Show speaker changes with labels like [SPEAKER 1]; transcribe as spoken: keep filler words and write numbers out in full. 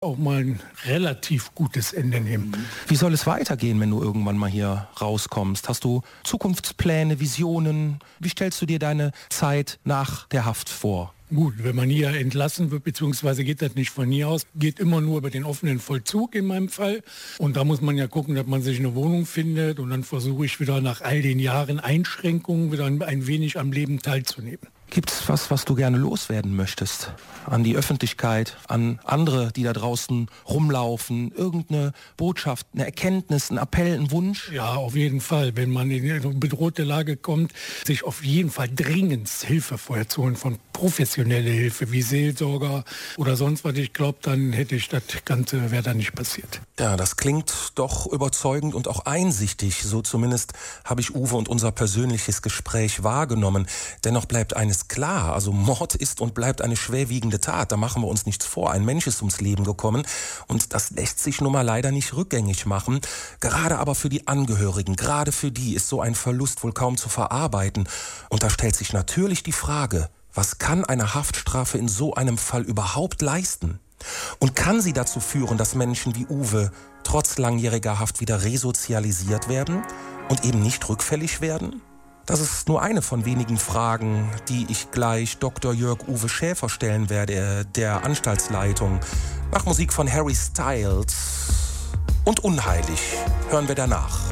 [SPEAKER 1] auch mal ein relativ gutes Ende nehmen.
[SPEAKER 2] Wie soll es weitergehen, wenn du irgendwann mal hier rauskommst? Hast du Zukunftspläne, Visionen? Wie stellst du dir deine Zeit nach der Haft vor?
[SPEAKER 1] Gut, wenn man hier entlassen wird, beziehungsweise geht das nicht von hier aus, geht immer nur über den offenen Vollzug in meinem Fall. Und da muss man ja gucken, dass man sich eine Wohnung findet. Und dann versuche ich wieder nach all den Jahren Einschränkungen wieder ein wenig am Leben teilzunehmen.
[SPEAKER 2] Gibt es was, was du gerne loswerden möchtest? An die Öffentlichkeit, an andere, die da draußen rumlaufen? Irgendeine Botschaft, eine Erkenntnis, ein Appell, ein Wunsch?
[SPEAKER 1] Ja, auf jeden Fall. Wenn man in eine bedrohte Lage kommt, sich auf jeden Fall dringend Hilfe vorher zu holen, von professionelle Hilfe wie Seelsorger oder sonst was. Ich glaube, dann hätte ich das Ganze, wäre da nicht passiert.
[SPEAKER 2] Ja, das klingt doch überzeugend und auch einsichtig. So zumindest habe ich Uwe und unser persönliches Gespräch wahrgenommen. Dennoch bleibt eines klar, also Mord ist und bleibt eine schwerwiegende Tat, da machen wir uns nichts vor. Ein Mensch ist ums Leben gekommen und das lässt sich nun mal leider nicht rückgängig machen. Gerade aber für die Angehörigen, gerade für die ist so ein Verlust wohl kaum zu verarbeiten. Und da stellt sich natürlich die Frage, was kann eine Haftstrafe in so einem Fall überhaupt leisten? Und kann sie dazu führen, dass Menschen wie Uwe trotz langjähriger Haft wieder resozialisiert werden und eben nicht rückfällig werden? Das ist nur eine von wenigen Fragen, die ich gleich Doktor Jörg Uwe Schäfer stellen werde, der Anstaltsleitung. Nach Musik von Harry Styles und Unheilig hören wir danach.